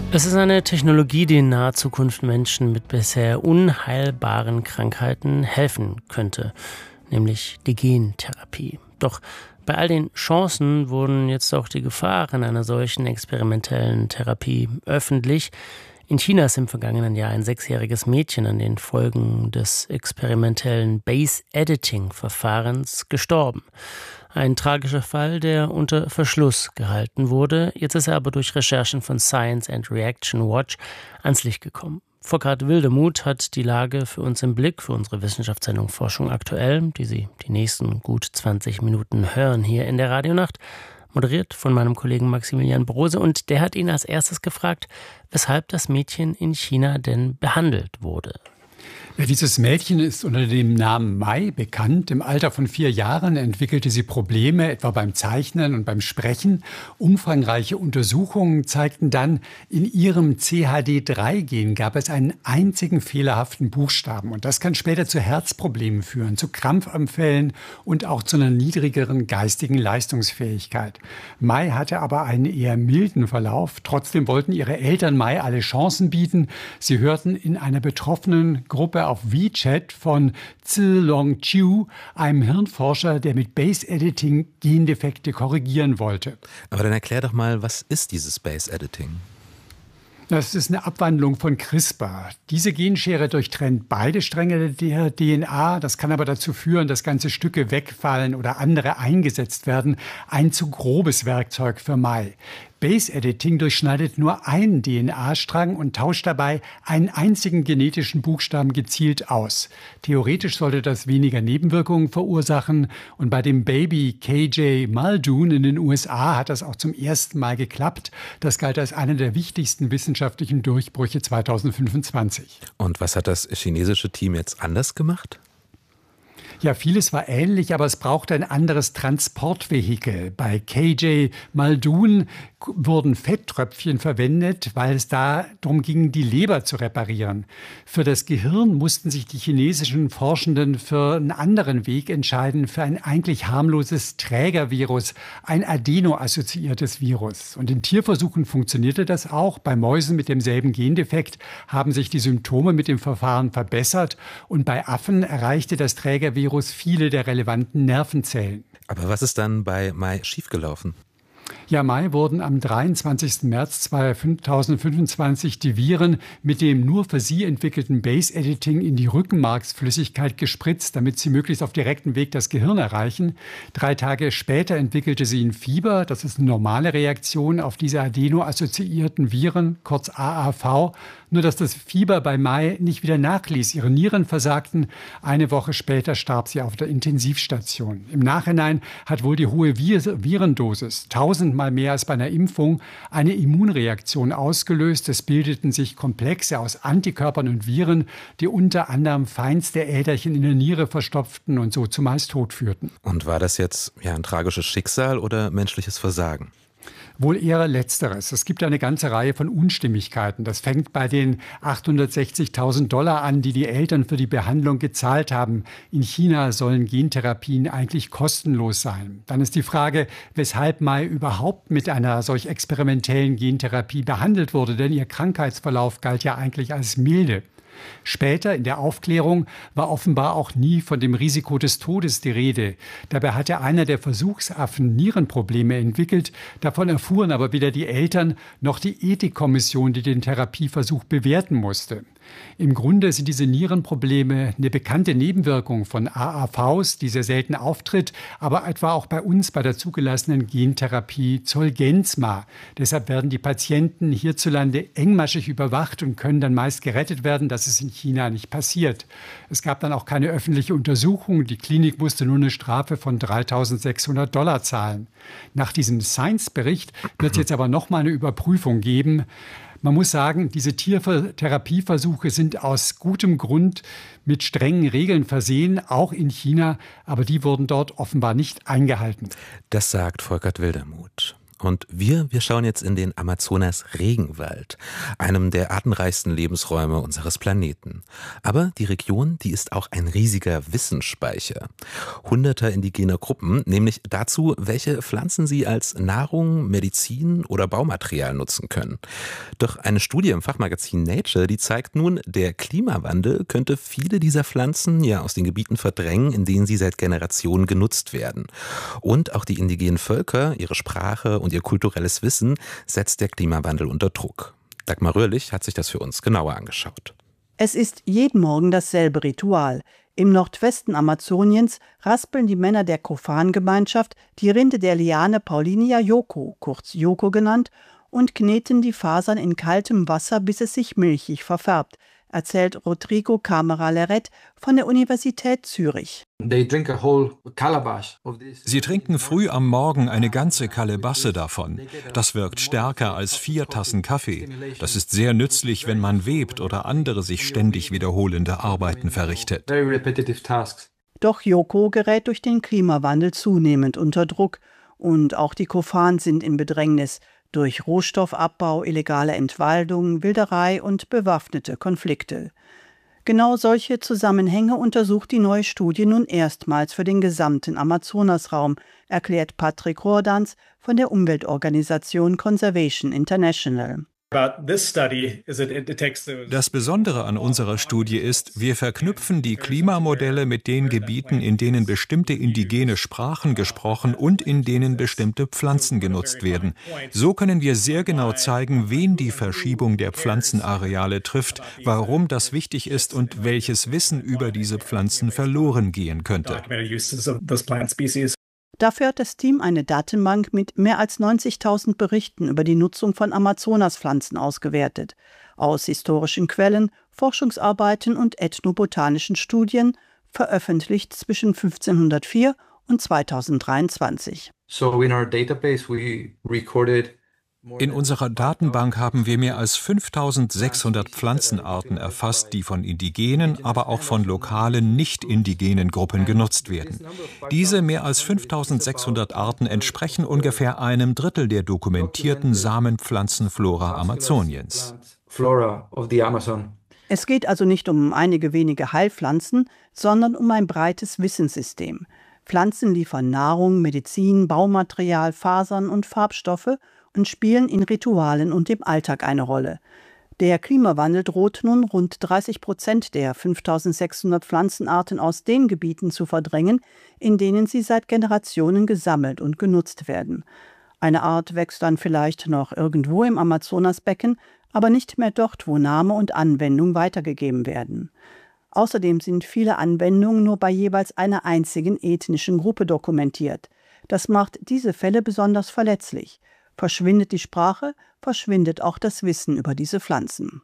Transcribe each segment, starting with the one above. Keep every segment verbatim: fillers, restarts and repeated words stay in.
Es ist eine Technologie, die in naher Zukunft Menschen mit bisher unheilbaren Krankheiten helfen könnte, nämlich die Gentherapie. Doch bei all den Chancen wurden jetzt auch die Gefahren einer solchen experimentellen Therapie öffentlich. In China ist im vergangenen Jahr ein sechsjähriges Mädchen an den Folgen des experimentellen Base-Editing-Verfahrens gestorben. Ein tragischer Fall, der unter Verschluss gehalten wurde. Jetzt ist er aber durch Recherchen von Science and Reaction Watch ans Licht gekommen. Volkert Wildermuth hat die Lage für uns im Blick, für unsere Wissenschaftssendung Forschung aktuell, die Sie die nächsten gut zwanzig Minuten hören hier in der Radionacht, moderiert von meinem Kollegen Maximilian Brose, und der hat ihn als erstes gefragt, weshalb das Mädchen in China denn behandelt wurde. Ja, dieses Mädchen ist unter dem Namen Mai bekannt. Im Alter von vier Jahren entwickelte sie Probleme, etwa beim Zeichnen und beim Sprechen. Umfangreiche Untersuchungen zeigten dann, in ihrem C H D drei Gen gab es einen einzigen fehlerhaften Buchstaben. Und das kann später zu Herzproblemen führen, zu Krampfanfällen und auch zu einer niedrigeren geistigen Leistungsfähigkeit. Mai hatte aber einen eher milden Verlauf. Trotzdem wollten ihre Eltern Mai alle Chancen bieten. Sie hörten in einer betroffenen Gruppe auf WeChat von Zilong Chiu, einem Hirnforscher, der mit Base-Editing Gendefekte korrigieren wollte. Aber dann erklär doch mal, was ist dieses Base-Editing? Das ist eine Abwandlung von CRISPR. Diese Genschere durchtrennt beide Stränge der D N A. Das kann aber dazu führen, dass ganze Stücke wegfallen oder andere eingesetzt werden. Ein zu grobes Werkzeug für Mai. Base-Editing durchschneidet nur einen D N A-Strang und tauscht dabei einen einzigen genetischen Buchstaben gezielt aus. Theoretisch sollte das weniger Nebenwirkungen verursachen. Und bei dem Baby K J Muldoon in den U S A hat das auch zum ersten Mal geklappt. Das galt als einer der wichtigsten wissenschaftlichen Durchbrüche zweitausendfünfundzwanzig. Und was hat das chinesische Team jetzt anders gemacht? Ja, vieles war ähnlich, aber es brauchte ein anderes Transportvehikel. Bei K J Muldoon wurden Fetttröpfchen verwendet, weil es da darum ging, die Leber zu reparieren. Für das Gehirn mussten sich die chinesischen Forschenden für einen anderen Weg entscheiden, für ein eigentlich harmloses Trägervirus, ein Adeno-assoziiertes Virus. Und in Tierversuchen funktionierte das auch. Bei Mäusen mit demselben Gendefekt haben sich die Symptome mit dem Verfahren verbessert. Und bei Affen erreichte das Trägervirus viele der relevanten Nervenzellen. Aber was ist dann bei Mai schiefgelaufen? Ja, Mai wurden am dreiundzwanzigsten März zweitausendfünfundzwanzig die Viren mit dem nur für sie entwickelten Base-Editing in die Rückenmarksflüssigkeit gespritzt, damit sie möglichst auf direktem Weg das Gehirn erreichen. Drei Tage später entwickelte sie ein Fieber. Das ist eine normale Reaktion auf diese Adeno-assoziierten Viren, kurz A A V. Nur dass das Fieber bei Mai nicht wieder nachließ. Ihre Nieren versagten. Eine Woche später starb sie auf der Intensivstation. Im Nachhinein hat wohl die hohe Vir- Virendosis, tausendmal mehr als bei einer Impfung, eine Immunreaktion ausgelöst. Es bildeten sich Komplexe aus Antikörpern und Viren, die unter anderem feinste Äderchen in der Niere verstopften und so zumeist Tod führten. Und war das jetzt ja ein tragisches Schicksal oder menschliches Versagen? Wohl eher Letzteres. Es gibt eine ganze Reihe von Unstimmigkeiten. Das fängt bei den achthundertsechzigtausend Dollar an, die die Eltern für die Behandlung gezahlt haben. In China sollen Gentherapien eigentlich kostenlos sein. Dann ist die Frage, weshalb Mai überhaupt mit einer solch experimentellen Gentherapie behandelt wurde, denn ihr Krankheitsverlauf galt ja eigentlich als milde. Später in der Aufklärung war offenbar auch nie von dem Risiko des Todes die Rede. Dabei hatte einer der Versuchsaffen Nierenprobleme entwickelt. Davon erfuhren aber weder die Eltern noch die Ethikkommission, die den Therapieversuch bewerten musste. Im Grunde sind diese Nierenprobleme eine bekannte Nebenwirkung von A A Vs, die sehr selten auftritt, aber etwa auch bei uns bei der zugelassenen Gentherapie Zolgensma. Deshalb werden die Patienten hierzulande engmaschig überwacht und können dann meist gerettet werden. Das ist in China nicht passiert. Es gab dann auch keine öffentliche Untersuchung. Die Klinik musste nur eine Strafe von dreitausendsechshundert Dollar zahlen. Nach diesem Science-Bericht wird es jetzt aber noch mal eine Überprüfung geben. Man muss sagen, diese Tiertherapieversuche sind aus gutem Grund mit strengen Regeln versehen, auch in China, aber die wurden dort offenbar nicht eingehalten. Das sagt Volkert Wildermuth. Und wir, wir schauen jetzt in den Amazonas-Regenwald, einem der artenreichsten Lebensräume unseres Planeten. Aber die Region, die ist auch ein riesiger Wissensspeicher. Hunderter indigener Gruppen, nämlich dazu, welche Pflanzen sie als Nahrung, Medizin oder Baumaterial nutzen können. Doch eine Studie im Fachmagazin Nature, die zeigt nun, der Klimawandel könnte viele dieser Pflanzen ja aus den Gebieten verdrängen, in denen sie seit Generationen genutzt werden. Und auch die indigenen Völker, ihre Sprache und ihr kulturelles Wissen setzt der Klimawandel unter Druck. Dagmar Röhrlich hat sich das für uns genauer angeschaut. Es ist jeden Morgen dasselbe Ritual. Im Nordwesten Amazoniens raspeln die Männer der Kofan-Gemeinschaft die Rinde der Liane Paulinia Yoko, kurz Yoko genannt, und kneten die Fasern in kaltem Wasser, bis es sich milchig verfärbt, erzählt Rodrigo Camara-Leret von der Universität Zürich. Sie trinken früh am Morgen eine ganze Kalebasse davon. Das wirkt stärker als vier Tassen Kaffee. Das ist sehr nützlich, wenn man webt oder andere sich ständig wiederholende Arbeiten verrichtet. Doch Yoko gerät durch den Klimawandel zunehmend unter Druck. Und auch die Kofan sind in Bedrängnis durch Rohstoffabbau, illegale Entwaldung, Wilderei und bewaffnete Konflikte. Genau solche Zusammenhänge untersucht die neue Studie nun erstmals für den gesamten Amazonasraum, erklärt Patrick Roordans von der Umweltorganisation Conservation International. Das Besondere an unserer Studie ist, wir verknüpfen die Klimamodelle mit den Gebieten, in denen bestimmte indigene Sprachen gesprochen und in denen bestimmte Pflanzen genutzt werden. So können wir sehr genau zeigen, wen die Verschiebung der Pflanzenareale trifft, warum das wichtig ist und welches Wissen über diese Pflanzen verloren gehen könnte. Dafür hat das Team eine Datenbank mit mehr als neunzigtausend Berichten über die Nutzung von Amazonaspflanzen ausgewertet. Aus historischen Quellen, Forschungsarbeiten und ethnobotanischen Studien, veröffentlicht zwischen fünfzehnhundertvier und zweitausenddreiundzwanzig. So in our database we recorded In unserer Datenbank haben wir mehr als fünftausendsechshundert Pflanzenarten erfasst, die von indigenen, aber auch von lokalen, nicht-indigenen Gruppen genutzt werden. Diese mehr als fünftausendsechshundert Arten entsprechen ungefähr einem Drittel der dokumentierten Samenpflanzenflora Amazoniens. Es geht also nicht um einige wenige Heilpflanzen, sondern um ein breites Wissenssystem. Pflanzen liefern Nahrung, Medizin, Baumaterial, Fasern und Farbstoffe und spielen in Ritualen und im Alltag eine Rolle. Der Klimawandel droht nun, rund dreißig Prozent der fünftausendsechshundert Pflanzenarten aus den Gebieten zu verdrängen, in denen sie seit Generationen gesammelt und genutzt werden. Eine Art wächst dann vielleicht noch irgendwo im Amazonasbecken, aber nicht mehr dort, wo Name und Anwendung weitergegeben werden. Außerdem sind viele Anwendungen nur bei jeweils einer einzigen ethnischen Gruppe dokumentiert. Das macht diese Fälle besonders verletzlich. Verschwindet die Sprache, verschwindet auch das Wissen über diese Pflanzen.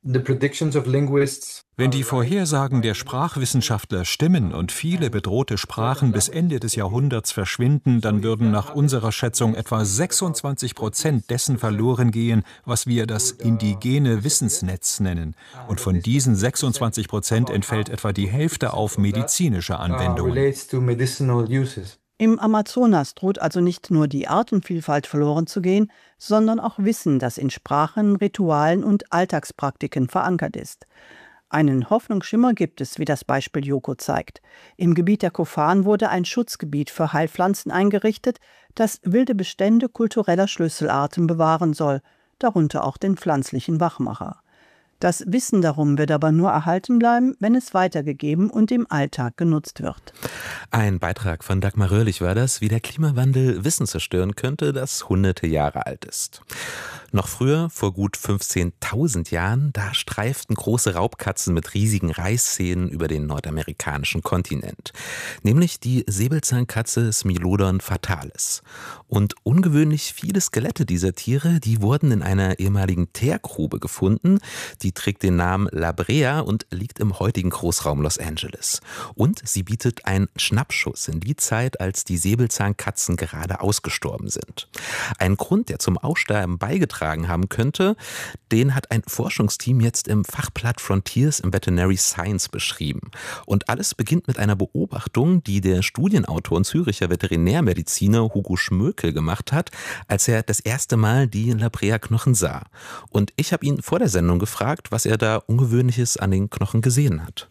Wenn die Vorhersagen der Sprachwissenschaftler stimmen und viele bedrohte Sprachen bis Ende des Jahrhunderts verschwinden, dann würden nach unserer Schätzung etwa sechsundzwanzig Prozent dessen verloren gehen, was wir das indigene Wissensnetz nennen. Und von diesen sechsundzwanzig Prozent entfällt etwa die Hälfte auf medizinische Anwendungen. Im Amazonas droht also nicht nur die Artenvielfalt verloren zu gehen, sondern auch Wissen, das in Sprachen, Ritualen und Alltagspraktiken verankert ist. Einen Hoffnungsschimmer gibt es, wie das Beispiel Yoko zeigt. Im Gebiet der Kofan wurde ein Schutzgebiet für Heilpflanzen eingerichtet, das wilde Bestände kultureller Schlüsselarten bewahren soll, darunter auch den pflanzlichen Wachmacher. Das Wissen darum wird aber nur erhalten bleiben, wenn es weitergegeben und im Alltag genutzt wird. Ein Beitrag von Dagmar Röhrlich war das, wie der Klimawandel Wissen zerstören könnte, das hunderte Jahre alt ist. Noch früher, vor gut fünfzehntausend Jahren, da streiften große Raubkatzen mit riesigen Reißzähnen über den nordamerikanischen Kontinent. Nämlich die Säbelzahnkatze Smilodon fatalis. Und ungewöhnlich viele Skelette dieser Tiere, die wurden in einer ehemaligen Teergrube gefunden, die Die trägt den Namen La Brea und liegt im heutigen Großraum Los Angeles. Und sie bietet einen Schnappschuss in die Zeit, als die Säbelzahnkatzen gerade ausgestorben sind. Ein Grund, der zum Aussterben beigetragen haben könnte, den hat ein Forschungsteam jetzt im Fachblatt Frontiers in Veterinary Science beschrieben. Und alles beginnt mit einer Beobachtung, die der Studienautor und Züricher Veterinärmediziner Hugo Schmökel gemacht hat, als er das erste Mal die La Brea-Knochen sah. Und ich habe ihn vor der Sendung gefragt, was er da Ungewöhnliches an den Knochen gesehen hat.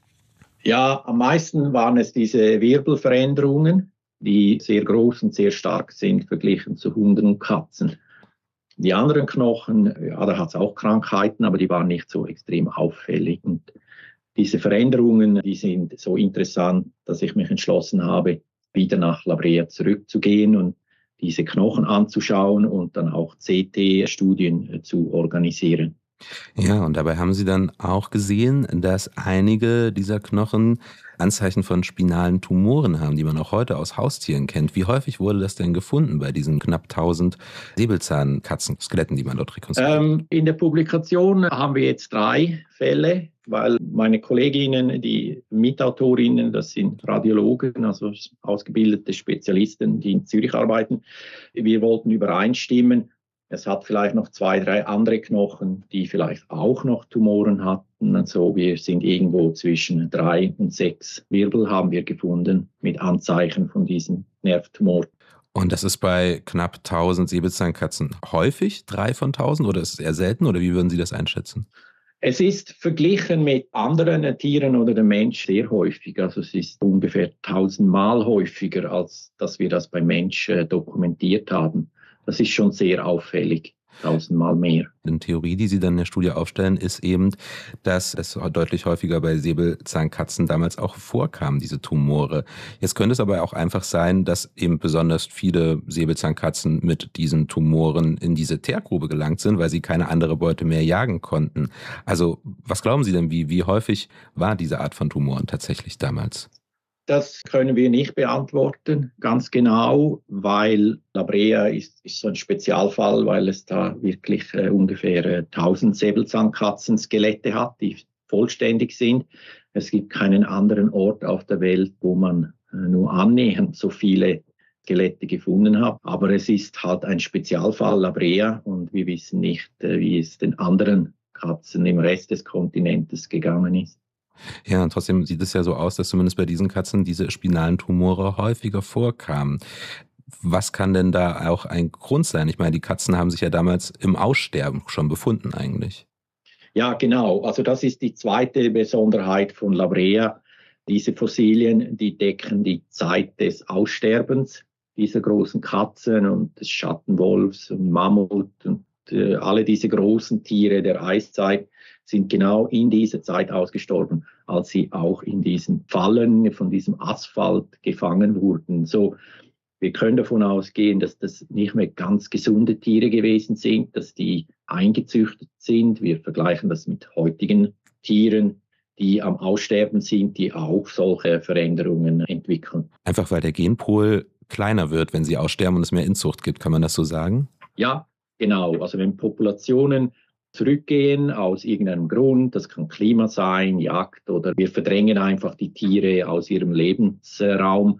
Ja, am meisten waren es diese Wirbelveränderungen, die sehr groß und sehr stark sind, verglichen zu Hunden und Katzen. Die anderen Knochen, ja, da hat es auch Krankheiten, aber die waren nicht so extrem auffällig. Und diese Veränderungen, die sind so interessant, dass ich mich entschlossen habe, wieder nach La Brea zurückzugehen und diese Knochen anzuschauen und dann auch C T-Studien zu organisieren. Ja, und dabei haben Sie dann auch gesehen, dass einige dieser Knochen Anzeichen von spinalen Tumoren haben, die man auch heute aus Haustieren kennt. Wie häufig wurde das denn gefunden bei diesen knapp tausend Säbelzahnkatzenskeletten, die man dort rekonstruiert? Ähm, in der Publikation haben wir jetzt drei Fälle, weil meine Kolleginnen, die Mitautorinnen, das sind Radiologen, also ausgebildete Spezialisten, die in Zürich arbeiten. Wir wollten übereinstimmen. Es hat vielleicht noch zwei, drei andere Knochen, die vielleicht auch noch Tumoren hatten. Also wir sind irgendwo zwischen drei und sechs Wirbel haben wir gefunden mit Anzeichen von diesem Nervtumor. Und das ist bei knapp tausend Säbelzahnkatzen häufig, drei von tausend, oder ist es eher selten, oder wie würden Sie das einschätzen? Es ist verglichen mit anderen Tieren oder dem Mensch sehr häufig. Also es ist ungefähr tausendmal häufiger, als dass wir das beim Mensch äh, dokumentiert haben. Das ist schon sehr auffällig, tausendmal mehr. Eine Theorie, die Sie dann in der Studie aufstellen, ist eben, dass es deutlich häufiger bei Säbelzahnkatzen damals auch vorkam, diese Tumore. Jetzt könnte es aber auch einfach sein, dass eben besonders viele Säbelzahnkatzen mit diesen Tumoren in diese Teergrube gelangt sind, weil sie keine andere Beute mehr jagen konnten. Also was glauben Sie denn, wie, wie häufig war diese Art von Tumoren tatsächlich damals? Das können wir nicht beantworten, ganz genau, weil La Brea ist, ist so ein Spezialfall, weil es da wirklich äh, ungefähr äh, tausend Säbelzahnkatzen-Skelette hat, die vollständig sind. Es gibt keinen anderen Ort auf der Welt, wo man äh, nur annähernd so viele Skelette gefunden hat. Aber es ist halt ein Spezialfall La Brea und wir wissen nicht, äh, wie es den anderen Katzen im Rest des Kontinentes gegangen ist. Ja, und trotzdem sieht es ja so aus, dass zumindest bei diesen Katzen diese spinalen Tumore häufiger vorkamen. Was kann denn da auch ein Grund sein? Ich meine, die Katzen haben sich ja damals im Aussterben schon befunden eigentlich. Ja, genau. Also das ist die zweite Besonderheit von La Brea. Diese Fossilien, die decken die Zeit des Aussterbens dieser großen Katzen und des Schattenwolfs und Mammut und äh, alle diese großen Tiere der Eiszeit sind genau in dieser Zeit ausgestorben, als sie auch in diesen Fallen von diesem Asphalt gefangen wurden. So, wir können davon ausgehen, dass das nicht mehr ganz gesunde Tiere gewesen sind, dass die eingezüchtet sind. Wir vergleichen das mit heutigen Tieren, die am Aussterben sind, die auch solche Veränderungen entwickeln. Einfach weil der Genpool kleiner wird, wenn sie aussterben und es mehr Inzucht gibt, kann man das so sagen? Ja, genau. Also wenn Populationen zurückgehen aus irgendeinem Grund, das kann Klima sein, Jagd oder wir verdrängen einfach die Tiere aus ihrem Lebensraum,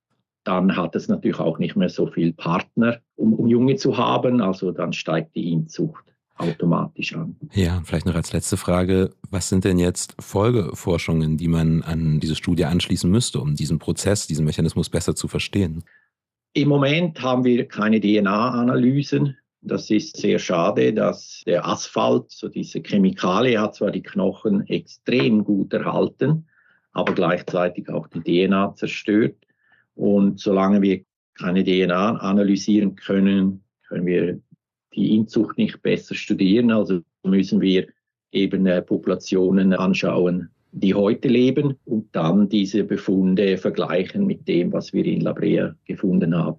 dann hat es natürlich auch nicht mehr so viel Partner, um, um Junge zu haben, also dann steigt die Inzucht automatisch an. Ja, vielleicht noch als letzte Frage, was sind denn jetzt Folgeforschungen, die man an diese Studie anschließen müsste, um diesen Prozess, diesen Mechanismus besser zu verstehen? Im Moment haben wir keine D N A-Analysen. Das ist sehr schade, dass der Asphalt, so diese Chemikalie, hat zwar die Knochen extrem gut erhalten, aber gleichzeitig auch die D N A zerstört. Und solange wir keine D N A analysieren können, können wir die Inzucht nicht besser studieren. Also müssen wir eben äh, Populationen anschauen, die heute leben und dann diese Befunde vergleichen mit dem, was wir in La Brea gefunden haben.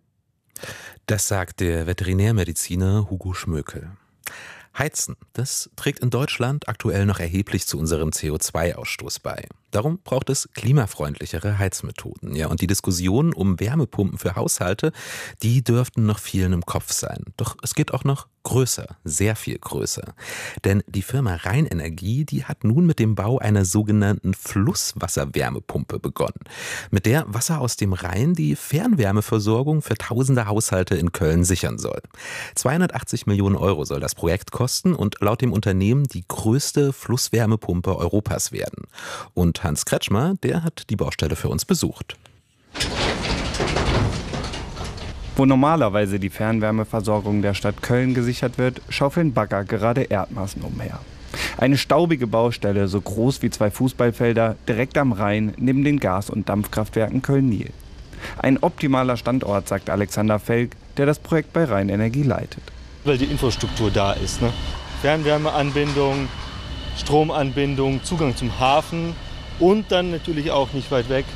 Das sagt der Veterinärmediziner Hugo Schmökel. Heizen, das trägt in Deutschland aktuell noch erheblich zu unserem C O zwei Ausstoß bei. Darum braucht es klimafreundlichere Heizmethoden. Ja, und die Diskussionen um Wärmepumpen für Haushalte, die dürften noch vielen im Kopf sein. Doch es geht auch noch größer, sehr viel größer. Denn die Firma Rheinenergie, die hat nun mit dem Bau einer sogenannten Flusswasserwärmepumpe begonnen. Mit der Wasser aus dem Rhein die Fernwärmeversorgung für tausende Haushalte in Köln sichern soll. zweihundertachtzig Millionen Euro soll das Projekt kosten und laut dem Unternehmen die größte Flusswärmepumpe Europas werden. Und Hans Kretschmer, der hat die Baustelle für uns besucht. Wo normalerweise die Fernwärmeversorgung der Stadt Köln gesichert wird, schaufeln Bagger gerade Erdmassen umher. Eine staubige Baustelle, so groß wie zwei Fußballfelder, direkt am Rhein neben den Gas- und Dampfkraftwerken Köln-Nil. Ein optimaler Standort, sagt Alexander Felk, der das Projekt bei Rheinenergie leitet. Weil die Infrastruktur da ist, ne? Fernwärmeanbindung, Stromanbindung, Zugang zum Hafen und dann natürlich auch nicht weit weg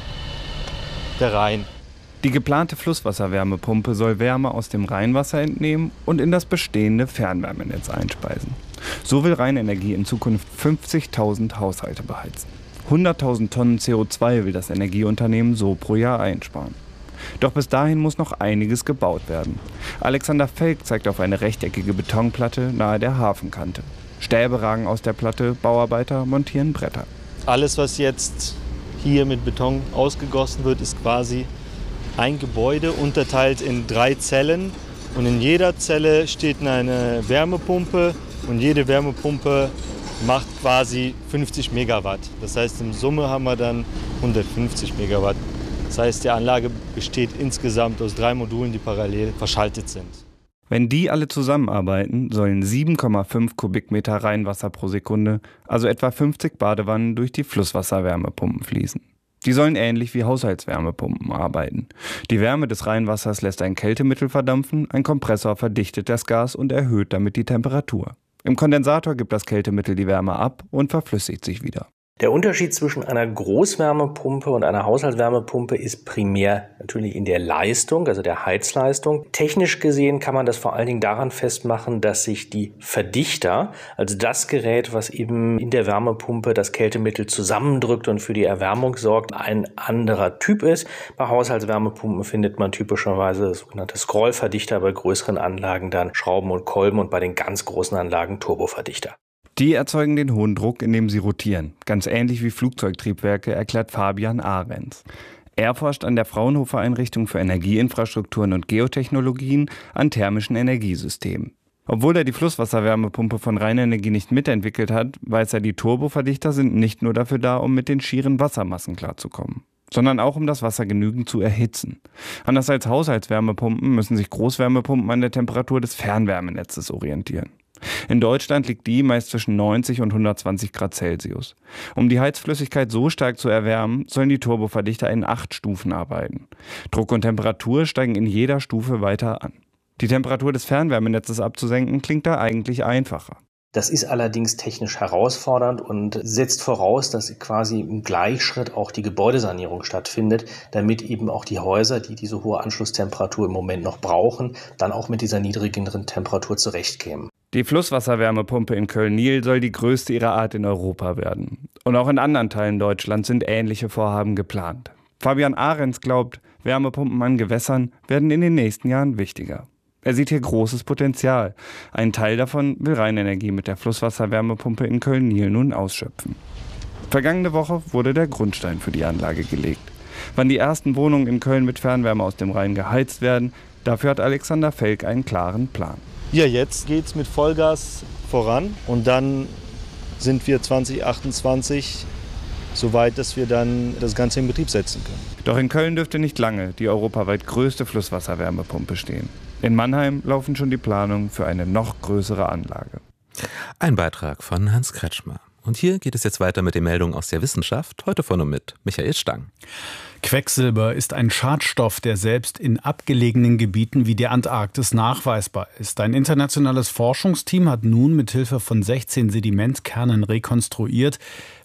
der Rhein. Die geplante Flusswasserwärmepumpe soll Wärme aus dem Rheinwasser entnehmen und in das bestehende Fernwärmenetz einspeisen. So will Rheinenergie in Zukunft fünfzigtausend Haushalte beheizen. hunderttausend Tonnen C O zwei will das Energieunternehmen so pro Jahr einsparen. Doch bis dahin muss noch einiges gebaut werden. Alexander Felk zeigt auf eine rechteckige Betonplatte nahe der Hafenkante. Stäbe ragen aus der Platte, Bauarbeiter montieren Bretter. Alles, was jetzt hier mit Beton ausgegossen wird, ist quasi ein Gebäude, unterteilt in drei Zellen. Und in jeder Zelle steht eine Wärmepumpe und jede Wärmepumpe macht quasi fünfzig Megawatt. Das heißt, in Summe haben wir dann hundertfünfzig Megawatt. Das heißt, die Anlage besteht insgesamt aus drei Modulen, die parallel verschaltet sind. Wenn die alle zusammenarbeiten, sollen sieben Komma fünf Kubikmeter Rheinwasser pro Sekunde, also etwa fünfzig Badewannen, durch die Flusswasserwärmepumpen fließen. Die sollen ähnlich wie Haushaltswärmepumpen arbeiten. Die Wärme des Rheinwassers lässt ein Kältemittel verdampfen, ein Kompressor verdichtet das Gas und erhöht damit die Temperatur. Im Kondensator gibt das Kältemittel die Wärme ab und verflüssigt sich wieder. Der Unterschied zwischen einer Großwärmepumpe und einer Haushaltswärmepumpe ist primär natürlich in der Leistung, also der Heizleistung. Technisch gesehen kann man das vor allen Dingen daran festmachen, dass sich die Verdichter, also das Gerät, was eben in der Wärmepumpe das Kältemittel zusammendrückt und für die Erwärmung sorgt, ein anderer Typ ist. Bei Haushaltswärmepumpen findet man typischerweise sogenannte Scrollverdichter, bei größeren Anlagen dann Schrauben und Kolben und bei den ganz großen Anlagen Turboverdichter. Die erzeugen den hohen Druck, indem sie rotieren. Ganz ähnlich wie Flugzeugtriebwerke, erklärt Fabian Ahrens. Er forscht an der Fraunhofer Einrichtung für Energieinfrastrukturen und Geotechnologien an thermischen Energiesystemen. Obwohl er die Flusswasserwärmepumpe von Rheinenergie nicht mitentwickelt hat, weiß er, die Turboverdichter sind nicht nur dafür da, um mit den schieren Wassermassen klarzukommen, sondern auch um das Wasser genügend zu erhitzen. Anders als Haushaltswärmepumpen müssen sich Großwärmepumpen an der Temperatur des Fernwärmenetzes orientieren. In Deutschland liegt die meist zwischen neunzig und hundertzwanzig Grad Celsius. Um die Heizflüssigkeit so stark zu erwärmen, sollen die Turboverdichter in acht Stufen arbeiten. Druck und Temperatur steigen in jeder Stufe weiter an. Die Temperatur des Fernwärmenetzes abzusenken, klingt da eigentlich einfacher. Das ist allerdings technisch herausfordernd und setzt voraus, dass quasi im Gleichschritt auch die Gebäudesanierung stattfindet, damit eben auch die Häuser, die diese hohe Anschlusstemperatur im Moment noch brauchen, dann auch mit dieser niedrigeren Temperatur zurechtkämen. Die Flusswasserwärmepumpe in Köln-Nil soll die größte ihrer Art in Europa werden. Und auch in anderen Teilen Deutschlands sind ähnliche Vorhaben geplant. Fabian Ahrens glaubt, Wärmepumpen an Gewässern werden in den nächsten Jahren wichtiger. Er sieht hier großes Potenzial. Einen Teil davon will Rheinenergie mit der Flusswasserwärmepumpe in Köln-Nil nun ausschöpfen. Vergangene Woche wurde der Grundstein für die Anlage gelegt. Wann die ersten Wohnungen in Köln mit Fernwärme aus dem Rhein geheizt werden, dafür hat Alexander Felk einen klaren Plan. Ja, jetzt geht's mit Vollgas voran und dann sind wir zwanzig achtundzwanzig so weit, dass wir dann das Ganze in Betrieb setzen können. Doch in Köln dürfte nicht lange die europaweit größte Flusswasserwärmepumpe stehen. In Mannheim laufen schon die Planungen für eine noch größere Anlage. Ein Beitrag von Hans Kretschmer. Und hier geht es jetzt weiter mit den Meldungen aus der Wissenschaft, heute von und mit Michael Stang. Quecksilber ist ein Schadstoff, der selbst in abgelegenen Gebieten wie der Antarktis nachweisbar ist. Ein internationales Forschungsteam hat nun mit Hilfe von sechzehn Sedimentkernen rekonstruiert,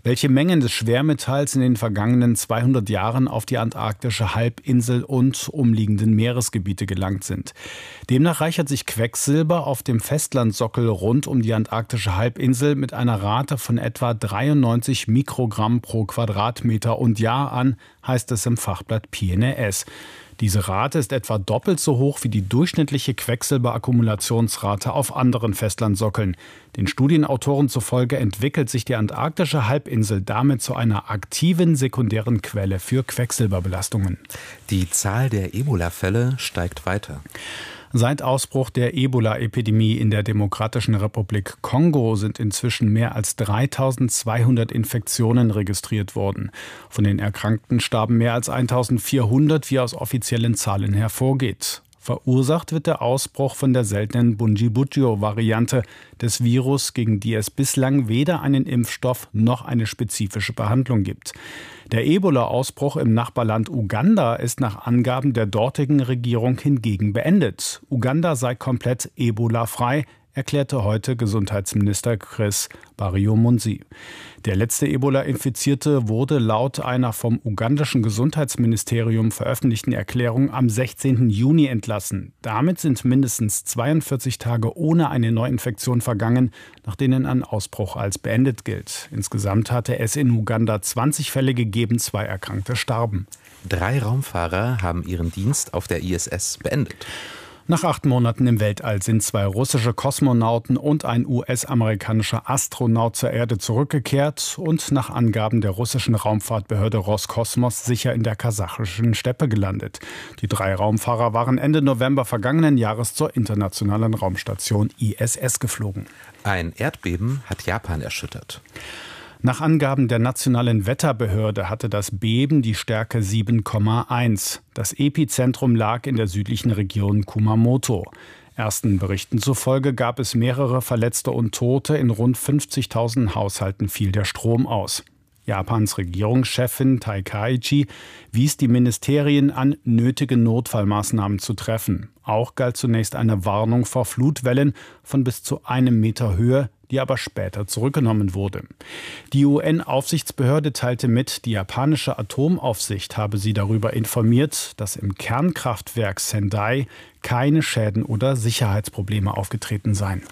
welche Mengen des Schwermetalls in den vergangenen zweihundert Jahren auf die antarktische Halbinsel und umliegenden Meeresgebiete gelangt sind. Demnach reichert sich Quecksilber auf dem Festlandsockel rund um die antarktische Halbinsel mit einer Rate von etwa dreiundneunzig Mikrogramm pro Quadratmeter und Jahr an, heißt es im Fachblatt P N A S. Diese Rate ist etwa doppelt so hoch wie die durchschnittliche Quecksilberakkumulationsrate auf anderen Festlandsockeln. Den Studienautoren zufolge entwickelt sich die antarktische Halbinsel damit zu einer aktiven sekundären Quelle für Quecksilberbelastungen. Die Zahl der Ebola-Fälle steigt weiter. Seit Ausbruch der Ebola-Epidemie in der Demokratischen Republik Kongo sind inzwischen mehr als dreitausendzweihundert Infektionen registriert worden. Von den Erkrankten starben mehr als eintausendvierhundert, wie aus offiziellen Zahlen hervorgeht. Verursacht wird der Ausbruch von der seltenen Bundibugyo-Variante des Virus, gegen die es bislang weder einen Impfstoff noch eine spezifische Behandlung gibt. Der Ebola-Ausbruch im Nachbarland Uganda ist nach Angaben der dortigen Regierung hingegen beendet. Uganda sei komplett Ebola-frei, erklärte heute Gesundheitsminister Chris Bariomunsi. Der letzte Ebola-Infizierte wurde laut einer vom ugandischen Gesundheitsministerium veröffentlichten Erklärung am sechzehnten Juni entlassen. Damit sind mindestens zweiundvierzig Tage ohne eine Neuinfektion vergangen, nach denen ein Ausbruch als beendet gilt. Insgesamt hatte es in Uganda zwanzig Fälle gegeben, zwei Erkrankte starben. Drei Raumfahrer haben ihren Dienst auf der I S S beendet. Nach acht Monaten im Weltall sind zwei russische Kosmonauten und ein U S-amerikanischer Astronaut zur Erde zurückgekehrt und nach Angaben der russischen Raumfahrtbehörde Roskosmos sicher in der kasachischen Steppe gelandet. Die drei Raumfahrer waren Ende November vergangenen Jahres zur internationalen Raumstation I S S geflogen. Ein Erdbeben hat Japan erschüttert. Nach Angaben der Nationalen Wetterbehörde hatte das Beben die Stärke sieben Komma eins. Das Epizentrum lag in der südlichen Region Kumamoto. Ersten Berichten zufolge gab es mehrere Verletzte und Tote. In rund fünfzigtausend Haushalten fiel der Strom aus. Japans Regierungschefin Takaichi wies die Ministerien an, nötige Notfallmaßnahmen zu treffen. Auch galt zunächst eine Warnung vor Flutwellen von bis zu einem Meter Höhe, die aber später zurückgenommen wurde. Die U N-Aufsichtsbehörde teilte mit, die japanische Atomaufsicht habe sie darüber informiert, dass im Kernkraftwerk Sendai keine Schäden oder Sicherheitsprobleme aufgetreten seien.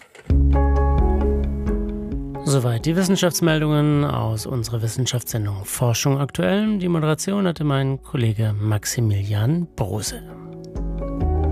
Soweit die Wissenschaftsmeldungen aus unserer Wissenschaftssendung Forschung aktuell. Die Moderation hatte mein Kollege Maximilian Brose.